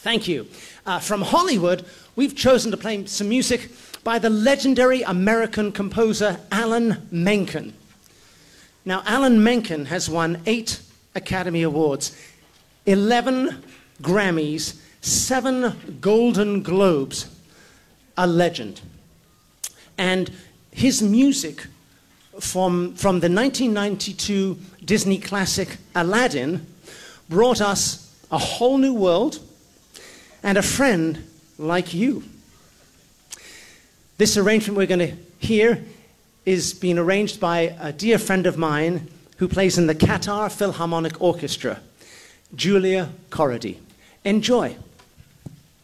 Thank you. From Hollywood, we've chosen to play some music by the legendary American composer Alan Menken. Now, Alan Menken has won 8 Academy Awards, 11 Grammys, 7 Golden Globes, a legend. And his music from the 1992 Disney classic Aladdin brought us a whole new world and a friend like you. This arrangement we're going to hear is being arranged by a dear friend of mine who plays in the Qatar Philharmonic Orchestra, Julia Corradi. Enjoy.